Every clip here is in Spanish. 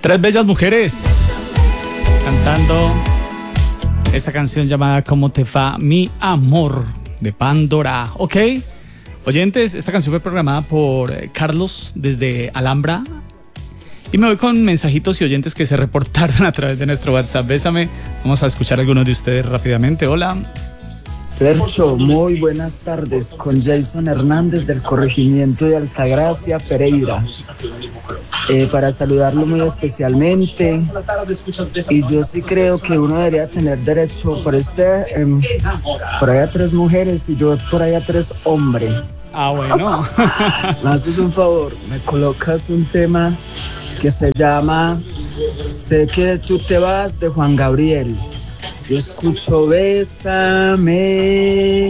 Tres bellas mujeres cantando esta canción llamada ¿Cómo te va mi amor? De Pandora. Ok, oyentes, esta canción fue programada por Carlos desde Alhambra. Y me voy con mensajitos y oyentes que se reportaron a través de nuestro WhatsApp. Bésame. Vamos a escuchar a algunos de ustedes rápidamente. Hola. Fercho, muy buenas tardes, con Jason Hernández del corregimiento de Altagracia, Pereira. Para saludarlo muy especialmente, y yo sí creo que uno debería tener derecho por por allá 3 mujeres y yo por allá 3 hombres. Ah, bueno. Me haces un favor, me colocas un tema que se llama Sé que tú te vas, de Juan Gabriel. Yo escucho Bésame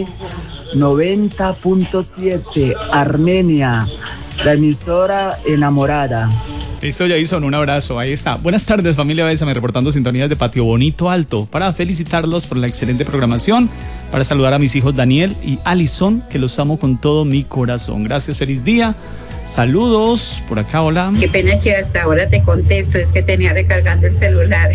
90.7 Armenia, la emisora enamorada. Listo, Jason, un abrazo, ahí está. Buenas tardes, familia Bésame, reportando sintonías de Patio Bonito Alto, para felicitarlos por la excelente programación, para saludar a mis hijos Daniel y Alison, que los amo con todo mi corazón. Gracias, feliz día. Saludos, por acá, hola. Qué pena que hasta ahora te contesto, es que tenía recargando el celular.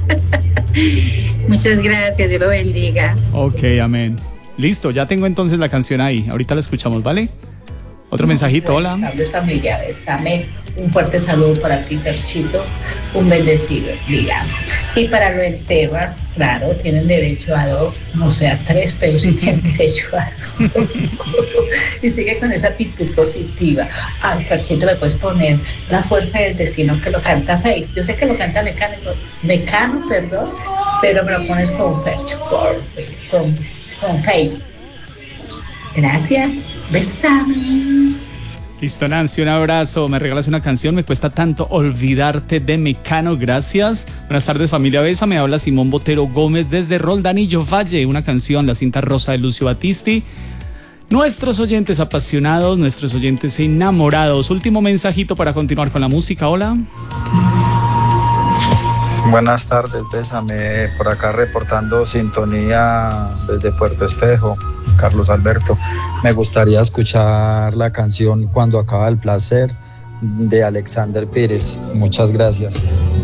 Muchas gracias, Dios lo bendiga. Ok, amén. Listo, ya tengo entonces la canción ahí, ahorita la escuchamos, ¿vale? Otro mensajito, hola. Buenas tardes, familia Bésame. Un fuerte saludo para ti, Perchito. Un bendecido día. Y para lo del tema, claro, tienen derecho a 2, no sé, a 3, pero sí tienen derecho a 2. Y sigue con esa actitud positiva. Ay, Perchito, me puedes poner La Fuerza del Destino, que lo canta Faith. Yo sé que lo canta Mecano, pero me lo pones con Percho, con Faith. Gracias. Bésame. Listo, Nancy, un abrazo. Me regalas una canción, me cuesta tanto olvidarte, de Mecano, gracias. Buenas tardes, familia Bésame. Habla Simón Botero Gómez desde Roldanillo Valle. Una canción, La Cinta Rosa de Lucio Battisti. Nuestros oyentes apasionados, nuestros oyentes enamorados. Último mensajito para continuar con la música. Hola. Buenas tardes, Bésame. Por acá reportando sintonía desde Puerto Espejo, Carlos Alberto. Me gustaría escuchar la canción Cuando acaba el placer, de Alexander Pires. Muchas gracias.